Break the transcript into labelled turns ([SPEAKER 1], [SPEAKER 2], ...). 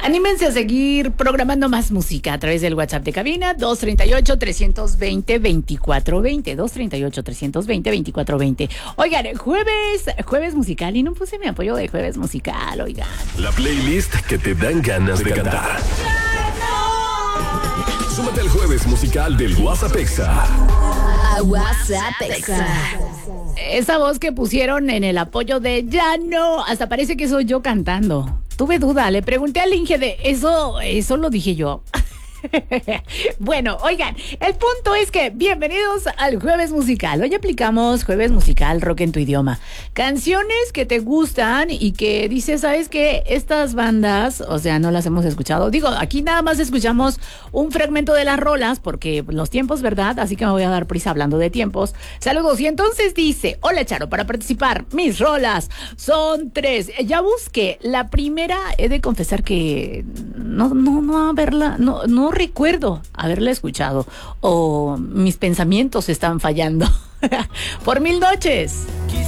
[SPEAKER 1] Anímense a seguir programando más música a través del WhatsApp de cabina 238-320-2420. 238-320-2420. Oigan, jueves musical, y no puse mi apoyo de jueves musical, oigan.
[SPEAKER 2] La playlist que te dan ganas de cantar. Súmate al jueves musical del WhatsApp Exa.
[SPEAKER 3] A WhatsApp Exa.
[SPEAKER 1] Esa voz que pusieron en el apoyo de ya no, hasta parece que soy yo cantando. Tuve duda, le pregunté al Inge de eso lo dije yo. Bueno, oigan, el punto es que bienvenidos al Jueves Musical. Hoy aplicamos Jueves Musical Rock en tu idioma. Canciones que te gustan y que dices, ¿sabes qué? Estas bandas, o sea, no las hemos escuchado. Digo, aquí nada más escuchamos un fragmento de las rolas porque los tiempos, ¿verdad? Así que me voy a dar prisa hablando de tiempos. Saludos. Y entonces dice, hola Charo, para participar, mis rolas son 3. Ya busqué. La primera, he de confesar que no recuerdo haberla escuchado o mis pensamientos están fallando. Por 1000 noches.